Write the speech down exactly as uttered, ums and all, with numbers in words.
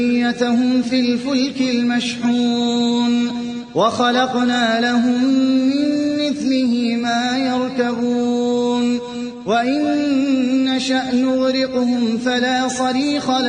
ذريتهم في الفلك المشحون وخلقنا لهم من مثله ما يركبون وإن نشأ نغرقهم فلا صريخ لهم